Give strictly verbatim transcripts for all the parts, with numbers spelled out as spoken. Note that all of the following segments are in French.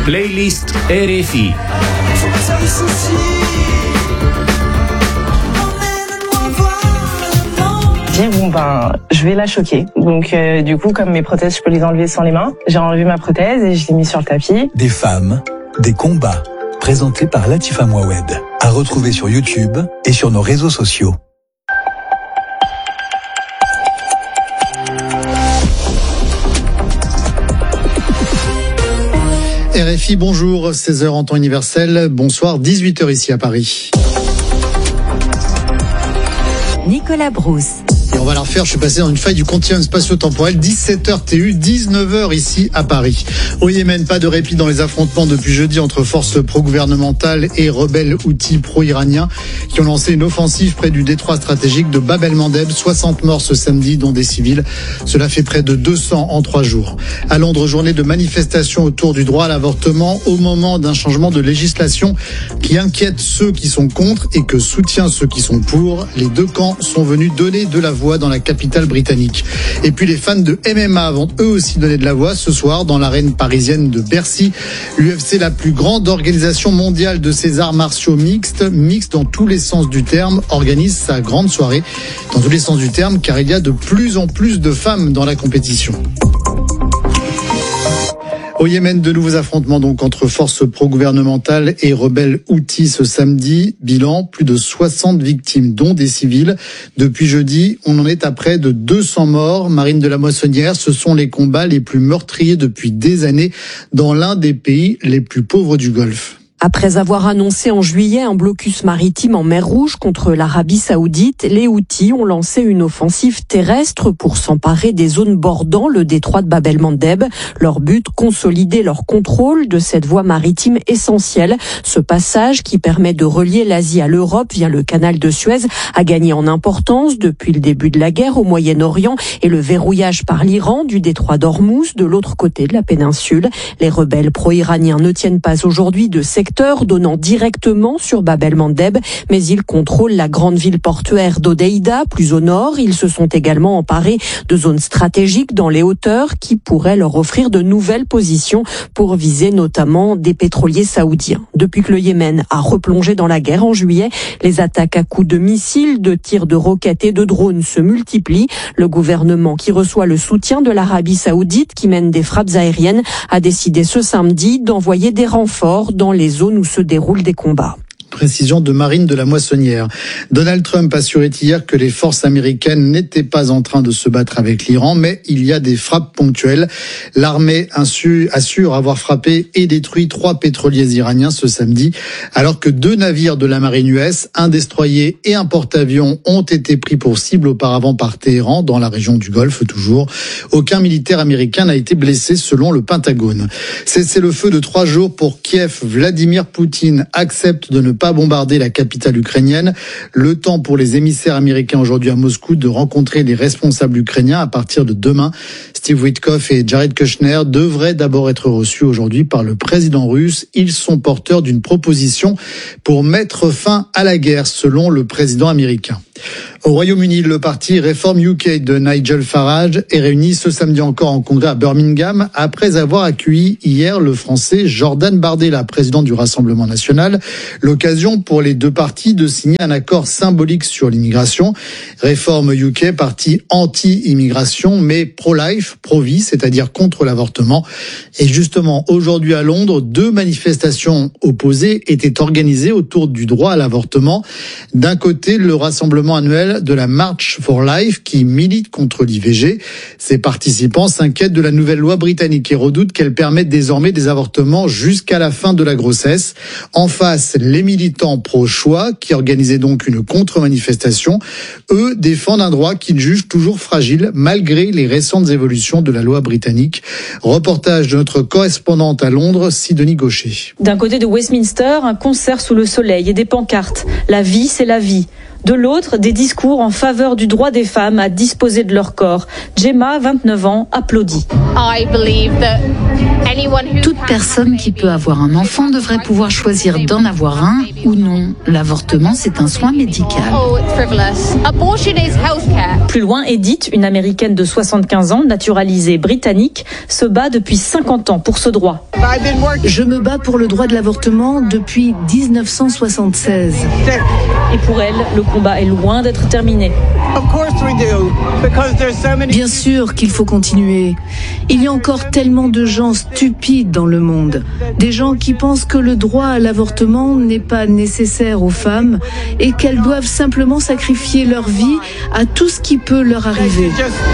Playlist R F I. Bon ben, je vais la choquer. Donc euh, du coup, comme mes prothèses, je peux les enlever sans les mains. J'ai enlevé ma prothèse et je l'ai mis sur le tapis. Des femmes, des combats, présentés par Latifa Mouawed. À retrouver sur YouTube et sur nos réseaux sociaux. R F I, bonjour, seize heures en temps universel, bonsoir, dix-huit heures ici à Paris. Nicolas Brousse. Et on va la refaire, je suis passé dans une faille du continuum spatio-temporel, dix-sept heures T U, dix-neuf heures ici à Paris. Au Yémen, pas de répit dans les affrontements depuis jeudi entre forces pro-gouvernementales et rebelles houthis pro-iraniens qui ont lancé une offensive près du détroit stratégique de Bab el-Mandeb. soixante morts ce samedi, dont des civils. Cela fait près de deux cents en trois jours. À Londres, journée de manifestation autour du droit à l'avortement au moment d'un changement de législation qui inquiète ceux qui sont contre et que soutient ceux qui sont pour. Les deux camps sont venus donner de la voix dans la capitale britannique. Et puis les fans de M M A vont eux aussi donner de la voix ce soir dans l'arène parisienne de Bercy. L'U F C, la plus grande organisation mondiale de ces arts martiaux mixtes, mixtes dans tous les sens du terme, organise sa grande soirée dans tous les sens du terme car il y a de plus en plus de femmes dans la compétition. Au Yémen, de nouveaux affrontements donc entre forces pro-gouvernementales et rebelles houthis ce samedi. Bilan, plus de soixante victimes, dont des civils. Depuis jeudi, on en est à près de deux cents morts. Marine de la Moissonnière, ce sont les combats les plus meurtriers depuis des années dans l'un des pays les plus pauvres du Golfe. Après avoir annoncé en juillet un blocus maritime en mer Rouge contre l'Arabie Saoudite, les Houthis ont lancé une offensive terrestre pour s'emparer des zones bordant le détroit de Bab el-Mandeb. Leur but, consolider leur contrôle de cette voie maritime essentielle. Ce passage, qui permet de relier l'Asie à l'Europe via le canal de Suez, a gagné en importance depuis le début de la guerre au Moyen-Orient et le verrouillage par l'Iran du détroit d'Ormuz de l'autre côté de la péninsule. Les rebelles pro-iraniens ne tiennent pas aujourd'hui de secteur donnant directement sur Bab el-Mandeb, mais ils contrôlent la grande ville portuaire d'Hodeïda, plus au nord. Ils se sont également emparés de zones stratégiques dans les hauteurs qui pourraient leur offrir de nouvelles positions pour viser notamment des pétroliers saoudiens. Depuis que le Yémen a replongé dans la guerre en juillet, les attaques à coups de missiles, de tirs de roquettes et de drones se multiplient. Le gouvernement, qui reçoit le soutien de l'Arabie Saoudite, qui mène des frappes aériennes, a décidé ce samedi d'envoyer des renforts dans les zones où se déroulent des combats. Précision de Marine de la Moissonnière. Donald Trump assurait hier que les forces américaines n'étaient pas en train de se battre avec l'Iran, mais il y a des frappes ponctuelles. L'armée assure avoir frappé et détruit trois pétroliers iraniens ce samedi, alors que deux navires de la marine U S, un destroyer et un porte-avions, ont été pris pour cible auparavant par Téhéran, dans la région du Golfe toujours. Aucun militaire américain n'a été blessé selon le Pentagone. Cessez-le-feu de trois jours pour Kiev. Vladimir Poutine accepte de ne pas bombarder la capitale ukrainienne. Le temps pour les émissaires américains aujourd'hui à Moscou de rencontrer les responsables ukrainiens à partir de demain. Steve Witkoff et Jared Kushner devraient d'abord être reçus aujourd'hui par le président russe. Ils sont porteurs d'une proposition pour mettre fin à la guerre, selon le président américain. Au Royaume-Uni, le parti Reform U K de Nigel Farage est réuni ce samedi encore en congrès à Birmingham après avoir accueilli hier le français Jordan Bardella, président du Rassemblement national. L'occasion pour les deux partis de signer un accord symbolique sur l'immigration. Reform U K, parti anti-immigration, mais pro-life, pro-vie, c'est-à-dire contre l'avortement. Et justement, aujourd'hui à Londres, deux manifestations opposées étaient organisées autour du droit à l'avortement. D'un côté, le rassemblement annuel de la March for Life qui milite contre l'I V G. Ses participants s'inquiètent de la nouvelle loi britannique et redoutent qu'elle permette désormais des avortements jusqu'à la fin de la grossesse. En face, les militants pro-choix qui organisaient donc une contre-manifestation. Eux défendent un droit qu'ils jugent toujours fragile malgré les récentes évolutions de la loi britannique. Reportage de notre correspondante à Londres, Sidonie Gaucher. D'un côté de Westminster, un concert sous le soleil et des pancartes. La vie, c'est la vie. De l'autre, des discours en faveur du droit des femmes à disposer de leur corps. Gemma, vingt-neuf ans, applaudit. I believe that Toute personne qui peut avoir un enfant devrait pouvoir choisir d'en avoir un ou non. L'avortement, c'est un soin médical. Plus loin, Edith, une américaine de soixante-quinze ans, naturalisée britannique, se bat depuis cinquante ans pour ce droit. Je me bats pour le droit de l'avortement depuis dix-neuf cent soixante-seize. Et pour elle, le combat est loin d'être terminé. Bien sûr qu'il faut continuer. Il y a encore tellement de gens stupides dans le monde. Des gens qui pensent que le droit à l'avortement n'est pas nécessaire aux femmes et qu'elles doivent simplement sacrifier leur vie à tout ce qui peut leur arriver.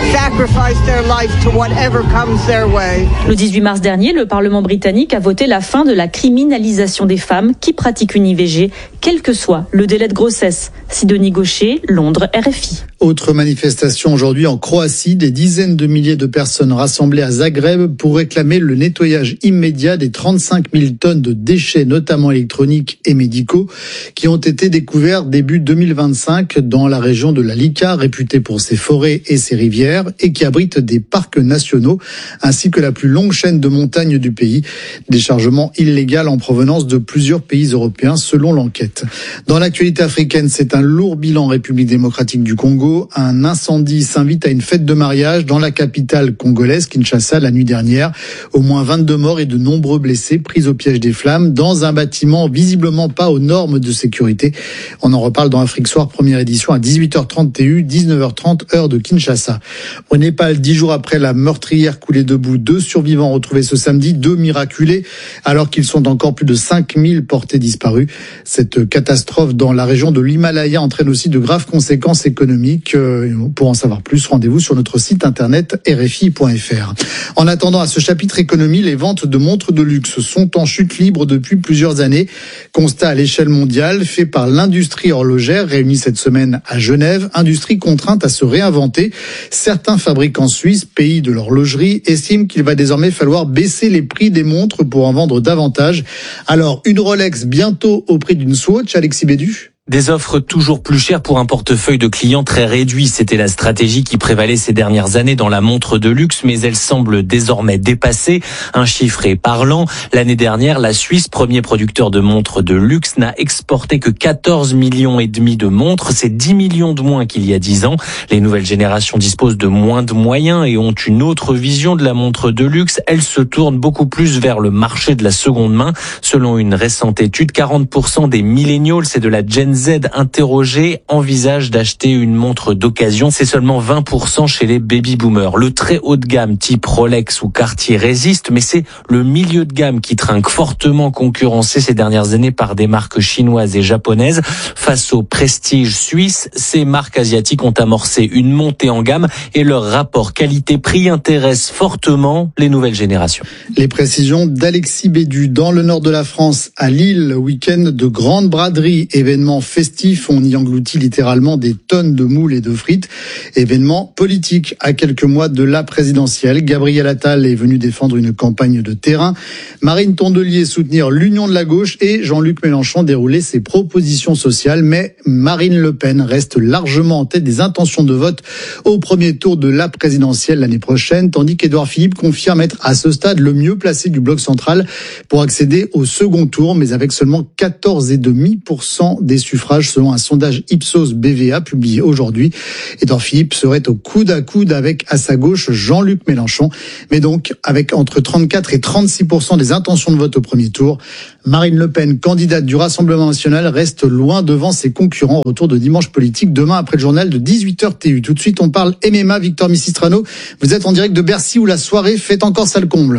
Le dix-huit mars dernier, le Parlement britannique a voté la fin de la criminalisation des femmes qui pratiquent une I V G, quel que soit le délai de grossesse. Sidonie Gaucher, Londres, R F I. Autre manifestation aujourd'hui en Croatie, des dizaines de milliers de personnes rassemblées à Zagreb pour réclamer le nettoyage immédiat des trente-cinq mille tonnes de déchets, notamment électroniques et médicaux, qui ont été découverts début deux mille vingt-cinq dans la région de la Lika, réputée pour ses forêts et ses rivières, et qui abrite des parcs nationaux, ainsi que la plus longue chaîne de montagnes du pays. Déchargement illégal en provenance de plusieurs pays européens, selon l'enquête. Dans l'actualité africaine, c'est un lourd bilan en République démocratique du Congo. Un incendie s'invite à une fête de mariage dans la capitale congolaise, Kinshasa, la nuit dernière. Au moins vingt-deux morts et de nombreux blessés pris au piège des flammes dans un bâtiment visiblement pas aux normes de sécurité. On en reparle dans Afrique Soir, première édition à dix-huit heures trente T U, dix-neuf heures trente heure de Kinshasa. Au Népal, dix jours après la meurtrière coulée debout, deux survivants retrouvés ce samedi, deux miraculés, alors qu'ils sont encore plus de cinq mille portés disparus. Cette catastrophe dans la région de l'Himalaya entraîne aussi de graves conséquences économiques. Pour en savoir plus, rendez-vous sur notre site internet R F I point F R. En attendant, à ce chapitre économie, les ventes de montres de luxe sont en chute libre depuis plusieurs années. Constat à l'échelle mondiale fait par l'industrie horlogère réunie cette semaine à Genève, industrie contrainte à se réinventer. Certains fabricants suisses, pays de l'horlogerie, estiment qu'il va désormais falloir baisser les prix des montres pour en vendre davantage. Alors, une Rolex bientôt au prix d'une Swatch, Alexis Bédu? Des offres toujours plus chères pour un portefeuille de clients très réduit. C'était la stratégie qui prévalait ces dernières années dans la montre de luxe, mais elle semble désormais dépassée. Un chiffre est parlant. L'année dernière, la Suisse, premier producteur de montres de luxe, n'a exporté que quatorze millions et demi de montres. C'est dix millions de moins qu'il y a dix ans. Les nouvelles générations disposent de moins de moyens et ont une autre vision de la montre de luxe. Elles se tournent beaucoup plus vers le marché de la seconde main. Selon une récente étude, quarante pour cent des millennials et de la Gen Z interrogés envisagent d'acheter une montre d'occasion. C'est seulement vingt pour cent chez les baby boomers. Le très haut de gamme type Rolex ou Cartier résiste, mais c'est le milieu de gamme qui trinque, fortement concurrencé ces dernières années par des marques chinoises et japonaises. Face au prestige suisse, ces marques asiatiques ont amorcé une montée en gamme et leur rapport qualité-prix intéresse fortement les nouvelles générations. Les précisions d'Alexis Bédu. Dans le nord de la France, à Lille, week-end de grande braderie, événement festif, on y engloutit littéralement des tonnes de moules et de frites. Événement politique à quelques mois de la présidentielle. Gabriel Attal est venu défendre une campagne de terrain. Marine Tondelier soutenir l'union de la gauche et Jean-Luc Mélenchon dérouler ses propositions sociales. Mais Marine Le Pen reste largement en tête des intentions de vote au premier tour de la présidentielle l'année prochaine, tandis qu'Édouard Philippe confirme être à ce stade le mieux placé du bloc central pour accéder au second tour, mais avec seulement quatorze virgule cinq pour cent des suffrages selon un sondage Ipsos B V A publié aujourd'hui. Édouard Philippe serait au coude à coude avec à sa gauche Jean-Luc Mélenchon, mais donc avec entre trente-quatre et trente-six pour cent des intentions de vote au premier tour. Marine Le Pen, candidate du Rassemblement national, reste loin devant ses concurrents. Retour de dimanche politique demain après le journal de dix-huit heures T U. Tout de suite, on parle M M A. Victor Missistrano, vous êtes en direct de Bercy où la soirée fait encore salle comble.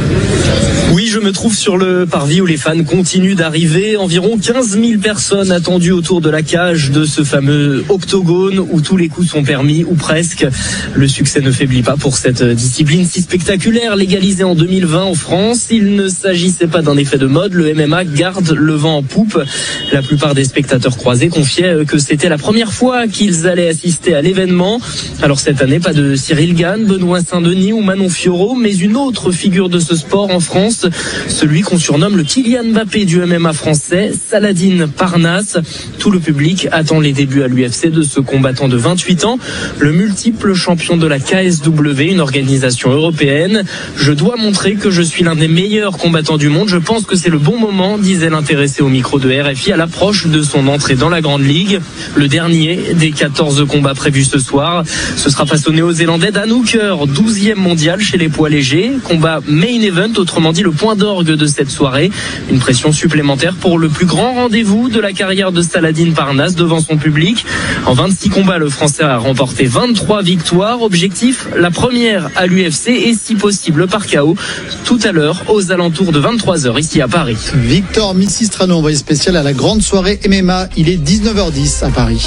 Oui, je me trouve sur le parvis où les fans continuent d'arriver. Environ quinze mille personnes attendues autour de la cage de ce fameux octogone où tous les coups sont permis, ou presque. Le succès ne faiblit pas pour cette discipline si spectaculaire, légalisée en deux mille vingt en France. Il ne s'agissait pas d'un effet de mode. Le M M A garde le vent en poupe. La plupart des spectateurs croisés confiaient que c'était la première fois qu'ils allaient assister à l'événement. Alors cette année, pas de Cyril Gane, Benoît Saint-Denis ou Manon Fiorot, mais une autre figure de ce sport en France, celui qu'on surnomme le Kylian Mbappé du M M A français, Saladin Parnasse. Tout le public attend les débuts à l'U F C de ce combattant de vingt-huit ans, le multiple champion de la K S W, une organisation européenne. Je dois montrer que je suis l'un des meilleurs combattants du monde. Je pense que c'est le bon moment, disait l'intéressé au micro de R F I à l'approche de son entrée dans la Grande Ligue. Le dernier des quatorze combats prévus ce soir, ce sera face au Néo-Zélandais Dan Hooker, douzième mondial chez les poids légers. Combat main event, autrement dit le point d'orgue de cette soirée. Une pression supplémentaire pour le plus grand rendez-vous de la carrière de Saladin Parnasse devant son public. En vingt-six combats, le Français a remporté vingt-trois victoires. Objectif, la première à l'U F C et si possible par K O tout à l'heure aux alentours de vingt-trois heures ici à Paris. Victor Missistrano, envoyé spécial à la grande soirée M M A. Il est dix-neuf heures dix à Paris.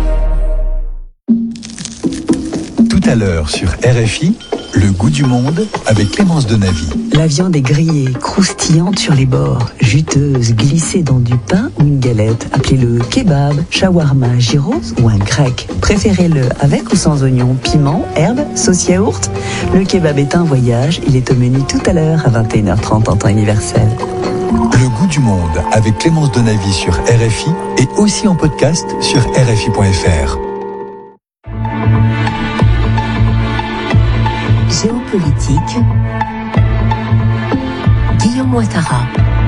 Tout à l'heure sur R F I, le goût du monde avec Clémence Donavy. La viande est grillée, croustillante sur les bords, juteuse, glissée dans du pain ou une galette. Appelez-le kebab, shawarma, gyros ou un grec. Préférez-le avec ou sans oignons, piment, herbes, sauce yaourt. Le kebab est un voyage, il est au menu tout à l'heure à vingt et une heures trente en temps universel. Le goût du monde avec Clémence Donavy sur R F I et aussi en podcast sur R F I point F R. Géopolitique, Guillaume Ouattara.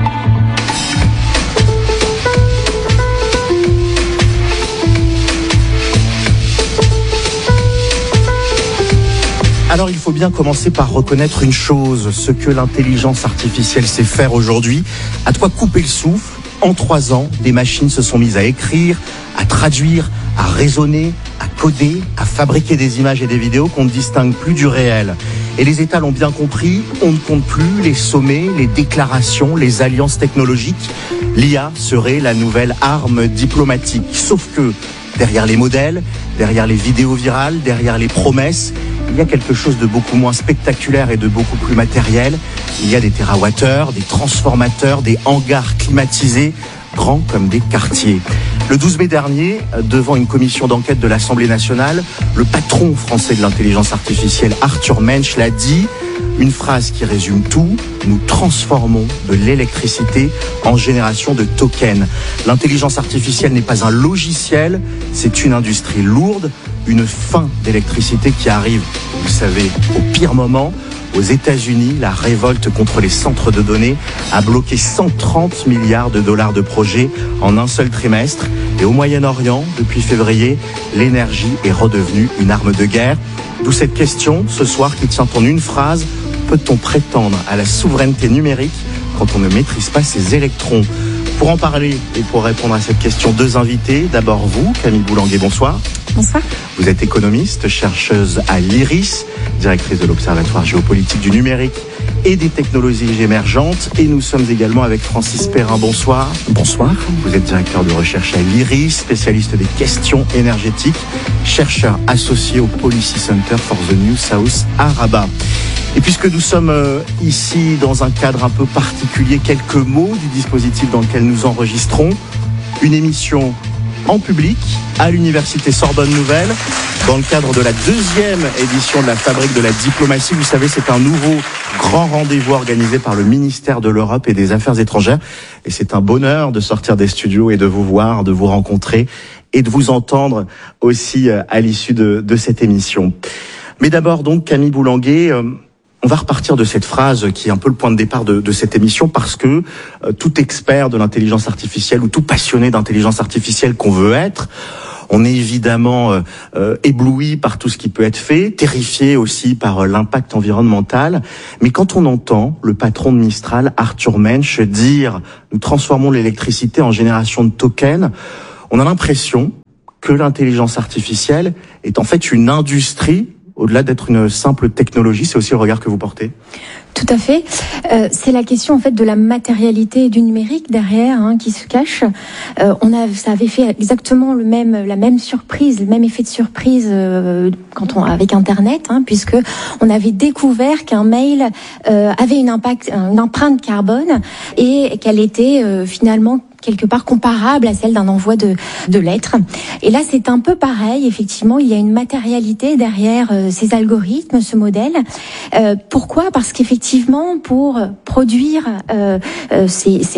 Alors il faut bien commencer par reconnaître une chose, ce que l'intelligence artificielle sait faire aujourd'hui, à de quoi couper le souffle. En trois ans, des machines se sont mises à écrire, à traduire, à raisonner, à coder, à fabriquer des images et des vidéos qu'on ne distingue plus du réel. Et les États l'ont bien compris, on ne compte plus les sommets, les déclarations, les alliances technologiques. L'I A serait la nouvelle arme diplomatique. Sauf que derrière les modèles, derrière les vidéos virales, derrière les promesses, il y a quelque chose de beaucoup moins spectaculaire et de beaucoup plus matériel. Il y a des térawattheures, des transformateurs, des hangars climatisés, grands comme des quartiers. Le douze mai dernier, devant une commission d'enquête de l'Assemblée nationale, le patron français de l'intelligence artificielle, Arthur Mensch, l'a dit, une phrase qui résume tout: nous transformons de l'électricité en génération de tokens. L'intelligence artificielle n'est pas un logiciel, c'est une industrie lourde, une fin d'électricité qui arrive, vous le savez, au pire moment. Aux États-Unis, la révolte contre les centres de données a bloqué cent trente milliards de dollars de projets en un seul trimestre. Et au Moyen-Orient, depuis février, l'énergie est redevenue une arme de guerre. D'où cette question, ce soir, qui tient en une phrase: peut-on prétendre à la souveraineté numérique quand on ne maîtrise pas ses électrons? Pour en parler et pour répondre à cette question, deux invités. D'abord vous, Camille Boulanguet, bonsoir. Bonsoir. Vous êtes économiste, chercheuse à l'IRIS, directrice de l'Observatoire géopolitique du numérique et des technologies émergentes. Et nous sommes également avec Francis Perrin. Bonsoir. Bonsoir. Vous êtes directeur de recherche à l'IRIS, spécialiste des questions énergétiques, chercheur associé au Policy Center for the New South à Rabat. Et puisque nous sommes euh, ici dans un cadre un peu particulier, quelques mots du dispositif dans lequel nous enregistrons. Une émission en public à l'université Sorbonne Nouvelle dans le cadre de la deuxième édition de la Fabrique de la diplomatie. Vous savez, c'est un nouveau grand rendez-vous organisé par le ministère de l'Europe et des Affaires étrangères. Et c'est un bonheur de sortir des studios et de vous voir, de vous rencontrer et de vous entendre aussi à l'issue de, de cette émission. Mais d'abord donc, Camille Boulanguet, euh, on va repartir de cette phrase qui est un peu le point de départ de, de cette émission, parce que euh, tout expert de l'intelligence artificielle ou tout passionné d'intelligence artificielle qu'on veut être, on est évidemment euh, euh, ébloui par tout ce qui peut être fait, terrifié aussi par euh, l'impact environnemental. Mais quand on entend le patron de Mistral, Arthur Mensch, dire « nous transformons l'électricité en génération de tokens », on a l'impression que l'intelligence artificielle est en fait une industrie. Au-delà d'être une simple technologie, c'est aussi le regard que vous portez. Tout à fait. Euh, c'est la question en fait de la matérialité du numérique derrière hein, qui se cache. Euh, on a, ça avait fait exactement le même, la même surprise, le même effet de surprise euh, quand on avec Internet, hein, puisque on avait découvert qu'un mail euh, avait une impact, une empreinte carbone et qu'elle était euh, finalement quelque part comparable à celle d'un envoi de, de lettres. Et là, c'est un peu pareil. Effectivement, il y a une matérialité derrière euh, ces algorithmes, ce modèle. Euh, pourquoi ? Parce qu'effectivement, pour produire euh, euh, ces, cette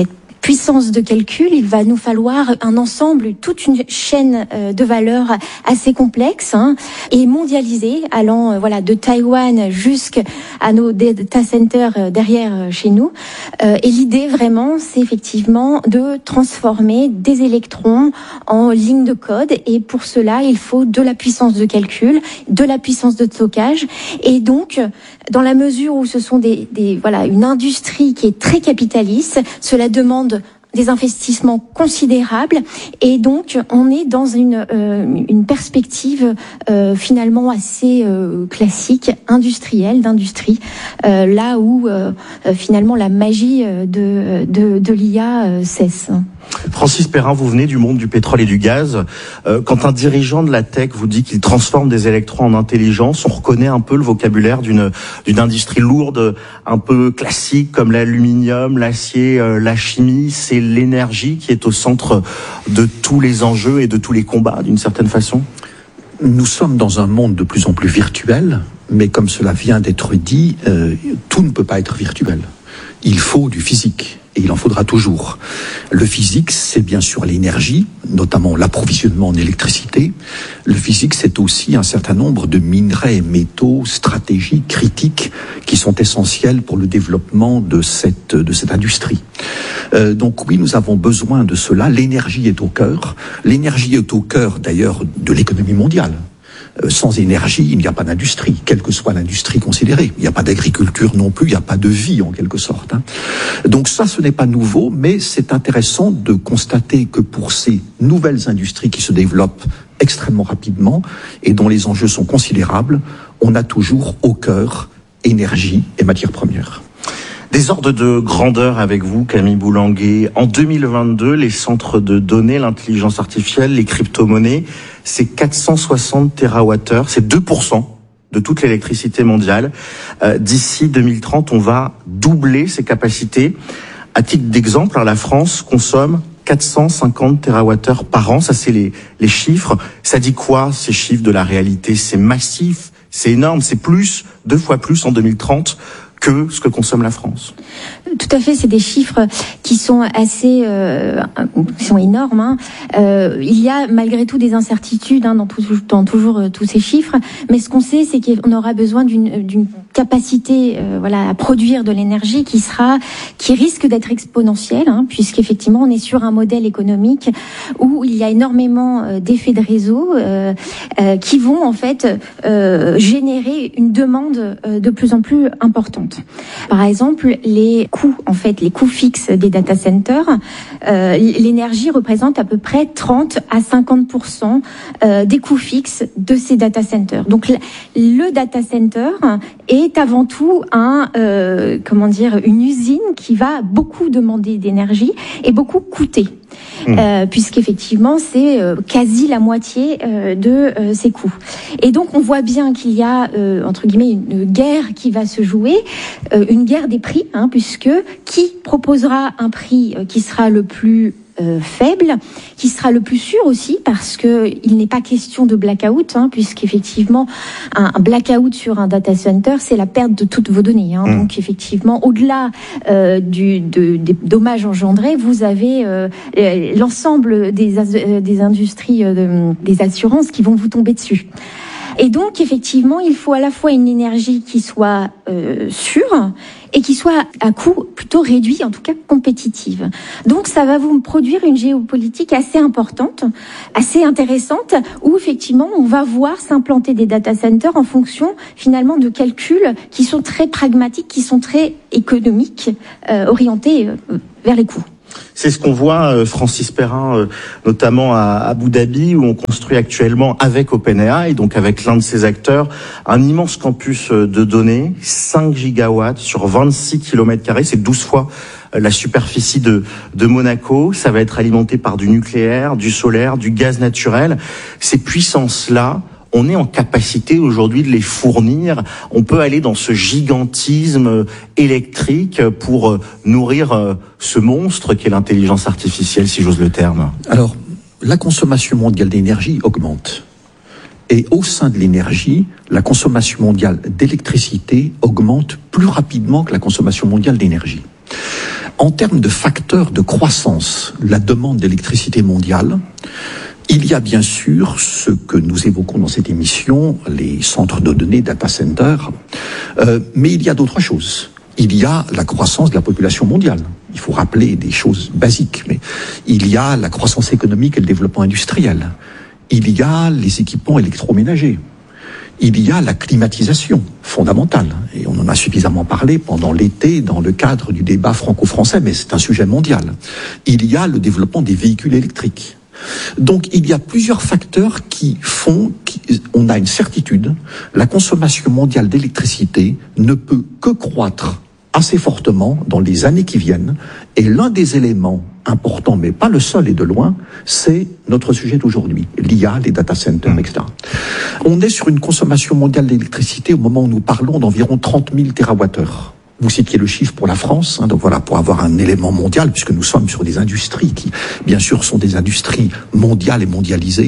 puissance de calcul, il va nous falloir un ensemble, toute une chaîne de valeur assez complexe hein, et mondialisée, allant euh, voilà de Taïwan jusqu'à nos data centers derrière chez nous. Euh, et l'idée vraiment, c'est effectivement de transformer des électrons en lignes de code. Et pour cela, il faut de la puissance de calcul, de la puissance de stockage. Et donc, dans la mesure où ce sont des, des voilà une industrie qui est très capitaliste, cela demande des investissements considérables et donc on est dans une euh, une perspective euh, finalement assez euh, classique, industrielle, d'industrie, euh, là où euh, finalement la magie de de, de l'I A euh, cesse. Francis Perrin, vous venez du monde du pétrole et du gaz. Euh, quand un dirigeant de la tech vous dit qu'il transforme des électrons en intelligence, on reconnaît un peu le vocabulaire d'une d'une industrie lourde, un peu classique comme l'aluminium, l'acier, euh, la chimie. C'est l'énergie qui est au centre de tous les enjeux et de tous les combats, d'une certaine façon. Nous sommes dans un monde de plus en plus virtuel, mais comme cela vient d'être dit, euh, tout ne peut pas être virtuel. Il faut du physique. Et il en faudra toujours. Le physique, c'est bien sûr l'énergie, notamment l'approvisionnement en électricité. Le physique, c'est aussi un certain nombre de minerais et métaux stratégiques, critiques, qui sont essentiels pour le développement de cette, de cette industrie. Euh, donc oui, nous avons besoin de cela. L'énergie est au cœur. L'énergie est au cœur, d'ailleurs, de l'économie mondiale. Sans énergie, il n'y a pas d'industrie, quelle que soit l'industrie considérée. Il n'y a pas d'agriculture non plus, il n'y a pas de vie en quelque sorte. Hein. Donc ça, ce n'est pas nouveau, mais c'est intéressant de constater que pour ces nouvelles industries qui se développent extrêmement rapidement et dont les enjeux sont considérables, on a toujours au cœur énergie et matières premières. Des ordres de grandeur avec vous, Camille Boulanguet. En deux mille vingt-deux, les centres de données, l'intelligence artificielle, les crypto-monnaies, c'est quatre cent soixante térawattheures, c'est deux pour cent de toute l'électricité mondiale. Euh, d'ici deux mille trente, on va doubler ces capacités. À titre d'exemple, la France consomme quatre cent cinquante térawattheures par an. Ça, c'est les, les chiffres. Ça dit quoi, ces chiffres de la réalité? C'est massif, c'est énorme, c'est plus, deux fois plus en deux mille trente que ce que consomme la France. Tout à fait, c'est des chiffres qui sont assez, euh, qui sont énormes. Hein. Euh, il y a malgré tout des incertitudes hein, dans, tout, dans toujours euh, tous ces chiffres, mais ce qu'on sait, c'est qu'on aura besoin d'une, d'une capacité, euh, voilà, à produire de l'énergie qui sera, qui risque d'être exponentielle, hein, puisqu'effectivement on est sur un modèle économique où il y a énormément euh, d'effets de réseau euh, euh, qui vont en fait euh, générer une demande euh, de plus en plus importante. Par exemple, les coûts, en fait, les coûts fixes des data centers, euh, l'énergie représente à peu près trente à cinquante pour cent euh, des coûts fixes de ces data centers. Donc, le data center est avant tout un, euh, comment dire, une usine qui va beaucoup demander d'énergie et beaucoup coûter. Mmh. Euh, puisqu'effectivement c'est euh, quasi la moitié euh, de euh, ces coûts. Et donc on voit bien qu'il y a euh, entre guillemets une guerre qui va se jouer, euh, une guerre des prix, hein, puisque qui proposera un prix euh, qui sera le plus Euh, faible, qui sera le plus sûr aussi, parce que il n'est pas question de blackout, hein, puisqu'effectivement un, un blackout sur un data center, c'est la perte de toutes vos données. Hein. Mmh. Donc effectivement, au-delà euh, du, de, des dommages engendrés, vous avez euh, l'ensemble des, euh, des industries, euh, de, des assurances qui vont vous tomber dessus. Et donc, effectivement, il faut à la fois une énergie qui soit euh, sûre et qui soit à coût plutôt réduit, en tout cas compétitive. Donc, ça va vous produire une géopolitique assez importante, assez intéressante, où effectivement, on va voir s'implanter des data centers en fonction, finalement, de calculs qui sont très pragmatiques, qui sont très économiques, euh, orientés euh, vers les coûts. C'est ce qu'on voit, Francis Perrin, notamment à Abu Dhabi, où on construit actuellement avec OpenAI, donc avec l'un de ses acteurs, un immense campus de données, cinq gigawatts sur vingt-six kilomètres carrés, c'est douze fois la superficie de, de Monaco. Ça va être alimenté par du nucléaire, du solaire, du gaz naturel. Ces puissances-là, on est en capacité aujourd'hui de les fournir. On peut aller dans ce gigantisme électrique pour nourrir ce monstre qu'est l'intelligence artificielle, si j'ose le terme. Alors, la consommation mondiale d'énergie augmente. Et au sein de l'énergie, la consommation mondiale d'électricité augmente plus rapidement que la consommation mondiale d'énergie. En termes de facteurs de croissance, la demande d'électricité mondiale, il y a bien sûr ce que nous évoquons dans cette émission, les centres de données, data centers, euh, mais il y a d'autres choses. Il y a la croissance de la population mondiale. Il faut rappeler des choses basiques, mais il y a la croissance économique et le développement industriel. Il y a les équipements électroménagers. Il y a la climatisation fondamentale, et on en a suffisamment parlé pendant l'été dans le cadre du débat franco-français, mais c'est un sujet mondial. Il y a le développement des véhicules électriques. Donc il y a plusieurs facteurs qui font qu'on a une certitude, la consommation mondiale d'électricité ne peut que croître assez fortement dans les années qui viennent, et l'un des éléments importants, mais pas le seul et de loin, c'est notre sujet d'aujourd'hui, l'I A, les data centers, et cetera. On est sur une consommation mondiale d'électricité au moment où nous parlons d'environ trente mille térawattheures. Vous citiez le chiffre pour la France, hein, donc voilà, pour avoir un élément mondial, puisque nous sommes sur des industries qui, bien sûr, sont des industries mondiales et mondialisées.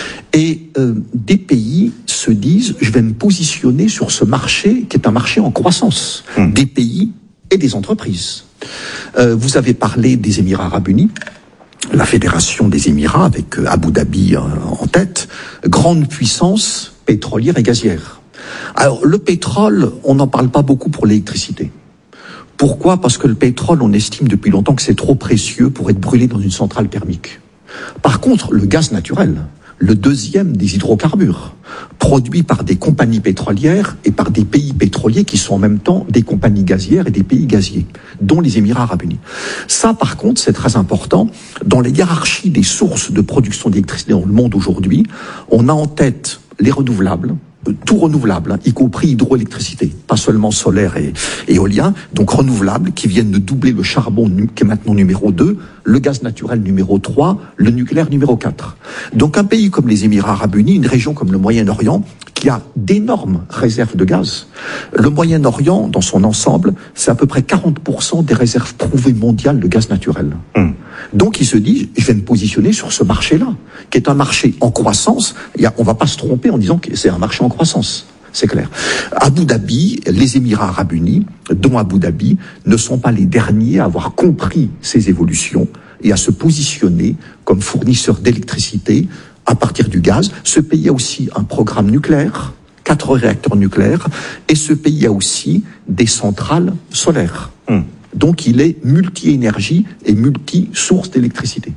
Et euh, des pays se disent, je vais me positionner sur ce marché qui est un marché en croissance. Mmh. Des pays et des entreprises. Euh, vous avez parlé des Émirats arabes unis, la fédération des Émirats, avec euh, Abu Dhabi euh, en tête, grande puissance pétrolière et gazière. Alors, le pétrole, on n'en parle pas beaucoup pour l'électricité. Pourquoi ? Parce que le pétrole, on estime depuis longtemps que c'est trop précieux pour être brûlé dans une centrale thermique. Par contre, le gaz naturel, le deuxième des hydrocarbures, produit par des compagnies pétrolières et par des pays pétroliers qui sont en même temps des compagnies gazières et des pays gaziers, dont les Émirats arabes unis. Ça, par contre, c'est très important. Dans les hiérarchies des sources de production d'électricité dans le monde aujourd'hui, on a en tête les renouvelables, tout renouvelable, hein, y compris hydroélectricité, pas seulement solaire et éolien, donc renouvelable, qui viennent de doubler le charbon, qui est maintenant numéro deux, le gaz naturel numéro trois, le nucléaire numéro quatre. Donc un pays comme les Émirats arabes unis, une région comme le Moyen-Orient, qui a d'énormes réserves de gaz. Le Moyen-Orient, dans son ensemble, c'est à peu près quarante pour cent des réserves prouvées mondiales de gaz naturel. Mmh. Donc il se dit, je vais me positionner sur ce marché-là, qui est un marché en croissance. Il y a, on ne va pas se tromper en disant que c'est un marché en croissance, c'est clair. Abu Dhabi, les Émirats arabes unis, dont Abu Dhabi, ne sont pas les derniers à avoir compris ces évolutions et à se positionner comme fournisseur d'électricité à partir du gaz. Ce pays a aussi un programme nucléaire, quatre réacteurs nucléaires, et ce pays a aussi des centrales solaires. Hum. Donc il est multi-énergie et multi-source d'électricité.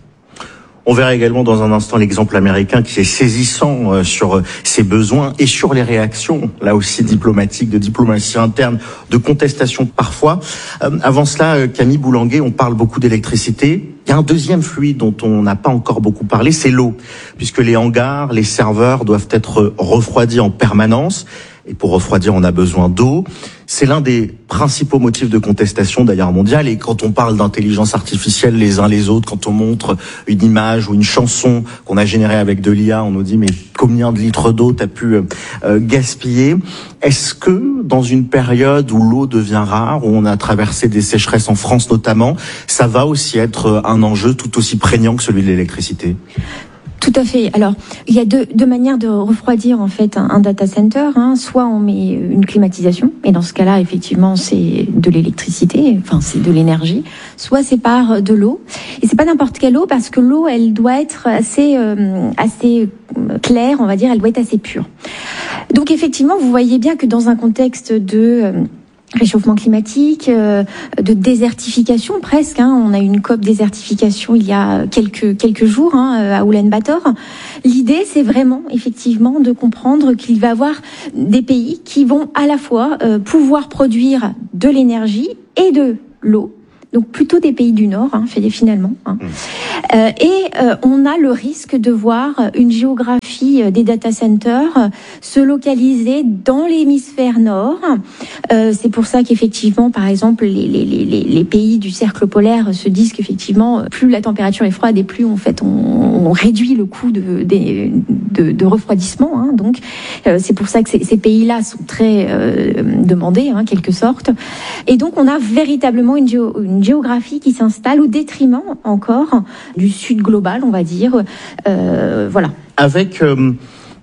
On verra également dans un instant l'exemple américain qui est saisissant euh, sur euh, ses besoins et sur les réactions, là aussi diplomatiques, de diplomatie interne, de contestation parfois. Euh, avant cela, euh, Camille Boulanguet, on parle beaucoup d'électricité. Il y a un deuxième fluide dont on n'a pas encore beaucoup parlé, c'est l'eau, puisque les hangars, les serveurs doivent être refroidis en permanence. Et pour refroidir, on a besoin d'eau. C'est l'un des principaux motifs de contestation d'ailleurs mondiale. Et quand on parle d'intelligence artificielle les uns les autres, quand on montre une image ou une chanson qu'on a générée avec de l'I A, on nous dit mais combien de litres d'eau t'as pu euh, gaspiller ? Est-ce que dans une période où l'eau devient rare, où on a traversé des sécheresses en France notamment, ça va aussi être un enjeu tout aussi prégnant que celui de l'électricité ? Tout à fait. Alors, il y a deux, deux manières de refroidir en fait un, un data center. Hein. Soit on met une climatisation, et dans ce cas-là, effectivement, c'est de l'électricité, enfin c'est de l'énergie. Soit c'est par de l'eau, et c'est pas n'importe quelle eau parce que l'eau, elle doit être assez euh, assez claire, on va dire, elle doit être assez pure. Donc effectivement, vous voyez bien que dans un contexte de euh, réchauffement climatique, euh, de désertification presque. Hein. On a eu une COP désertification il y a quelques quelques jours hein, à Oulan-Bator. L'idée, c'est vraiment effectivement de comprendre qu'il va y avoir des pays qui vont à la fois euh, pouvoir produire de l'énergie et de l'eau. Donc plutôt des pays du Nord, hein, finalement. Hein. Mmh. Euh, et euh, on a le risque de voir une géographie des data centers se localiser dans l'hémisphère nord. Euh, c'est pour ça qu'effectivement, par exemple, les, les, les, les pays du cercle polaire se disent qu'effectivement, plus la température est froide et plus en fait on, on réduit le coût de, de, de, de refroidissement. Hein. Donc euh, c'est pour ça que ces, ces pays-là sont très euh, demandés, en hein, quelque sorte. Et donc on a véritablement une, géo, une géographie qui s'installe au détriment encore du sud global, on va dire. Euh, voilà. Avec euh,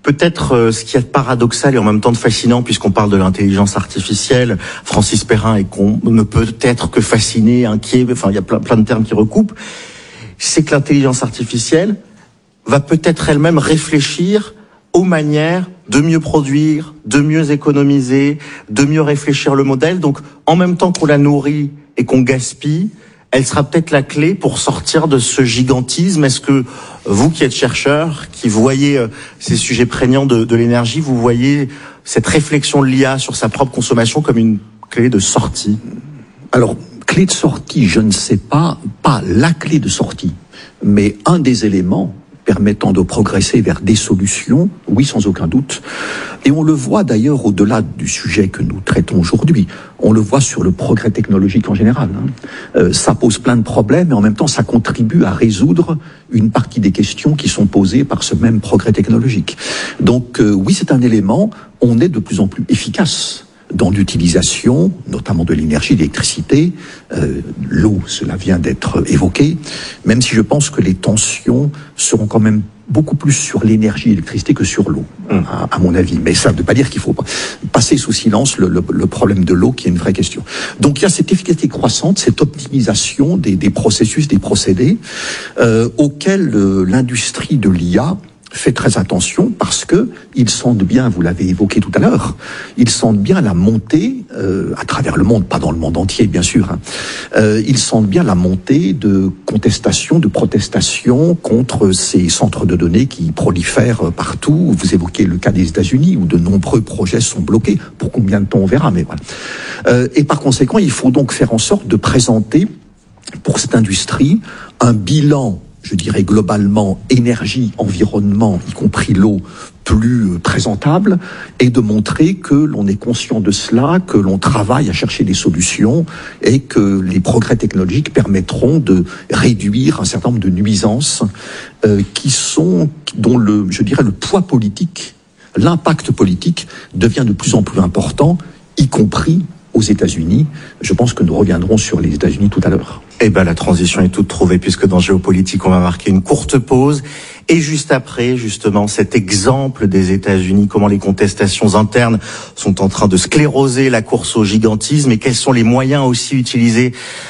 peut-être euh, ce qu'il y a de paradoxal et en même temps de fascinant, puisqu'on parle de l'intelligence artificielle, Francis Perrin, et qu'on ne peut être que fasciné, inquiet, enfin il y a plein, plein de termes qui recoupent, c'est que l'intelligence artificielle va peut-être elle-même réfléchir aux manières de mieux produire, de mieux économiser, de mieux réfléchir le modèle. Donc, en même temps qu'on la nourrit et qu'on gaspille, elle sera peut-être la clé pour sortir de ce gigantisme. Est-ce que vous qui êtes chercheur, qui voyez euh, ces sujets prégnants de, de l'énergie, vous voyez cette réflexion de l'I A sur sa propre consommation comme une clé de sortie? Alors, clé de sortie, je ne sais pas, pas la clé de sortie, mais un des éléments permettant de progresser vers des solutions, oui, sans aucun doute. Et on le voit d'ailleurs au-delà du sujet que nous traitons aujourd'hui. On le voit sur le progrès technologique en général. Hein. Euh, ça pose plein de problèmes, mais en même temps, ça contribue à résoudre une partie des questions qui sont posées par ce même progrès technologique. Donc, euh, oui, c'est un élément. On est de plus en plus efficace dans l'utilisation, notamment de l'énergie, de l'électricité, euh, l'eau, cela vient d'être évoqué, même si je pense que les tensions seront quand même beaucoup plus sur l'énergie et l'électricité que sur l'eau, mmh. à, à mon avis. Mais ça ne veut pas dire qu'il faut pas passer sous silence le, le, le problème de l'eau, qui est une vraie question. Donc il y a cette efficacité croissante, cette optimisation des, des processus, des procédés, euh, auxquels euh, l'industrie de l'I A fait très attention, parce que ils sentent bien, vous l'avez évoqué tout à l'heure, ils sentent bien la montée euh, à travers le monde, pas dans le monde entier bien sûr, hein, euh, ils sentent bien la montée de contestations, de protestations contre ces centres de données qui prolifèrent partout. Vous évoquez le cas des États-Unis où de nombreux projets sont bloqués. Pour combien de temps on verra, mais voilà. Euh, et par conséquent, il faut donc faire en sorte de présenter pour cette industrie un bilan, je dirais globalement, énergie, environnement, y compris l'eau, plus présentable, et de montrer que l'on est conscient de cela, que l'on travaille à chercher des solutions, et que les progrès technologiques permettront de réduire un certain nombre de nuisances euh, qui sont, dont le, je dirais, le poids politique, l'impact politique devient de plus en plus important, y compris aux États-Unis. Je pense que nous reviendrons sur les États-Unis tout à l'heure. Eh ben, la transition est toute trouvée, puisque dans Géopolitique, on va marquer une courte pause. Et juste après, justement, cet exemple des États-Unis, comment les contestations internes sont en train de scléroser la course au gigantisme, et quels sont les moyens aussi utilisés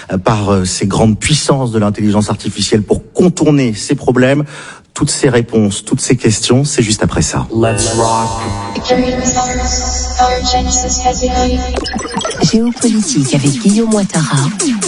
par ces grandes puissances de l'intelligence artificielle pour contourner ces problèmes. Toutes ces réponses, toutes ces questions, c'est juste après ça. Let's rock. Géopolitique avec Guillaume Ouattara